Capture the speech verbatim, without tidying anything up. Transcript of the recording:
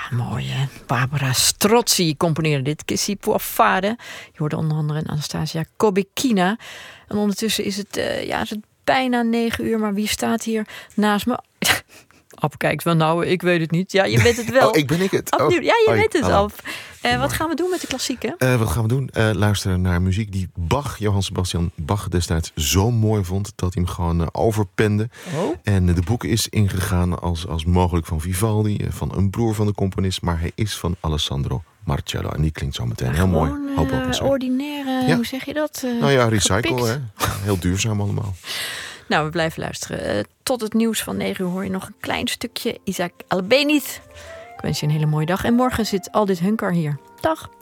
mooi hè. Barbara Strozzi componeerde dit. Che può fare. Je hoorde onder andere Anastasia Kobekina. En ondertussen is het, uh, ja, is het bijna negen uur. Maar wie staat hier naast me? Ab kijkt van nou, ik weet het niet. Ja, je weet het wel. Oh, ik ben ik het. Oh, oh. ja, je Hoi, weet het hallo. al. Uh, wat gaan we doen met de klassieken? Uh, wat gaan we doen? Uh, luisteren naar muziek die Bach, Johann Sebastian Bach destijds zo mooi vond dat hij hem gewoon uh, overpende. Oh. En uh, de boek is ingegaan als, als mogelijk van Vivaldi, uh, van een broer van de componist, maar hij is van Alessandro Marcello. En die klinkt zo meteen maar heel gewoon, mooi. Hoop uh, ordinaire, ja. Hoe zeg je dat? Uh, nou ja, recycle, gepikt. hè? Heel duurzaam allemaal. Nou, we blijven luisteren. Uh, tot het nieuws van negen uur hoor je nog een klein stukje Isaac Albéniz. Ik wens je een hele mooie dag. En morgen zit Aldit Hunkar hier. Dag.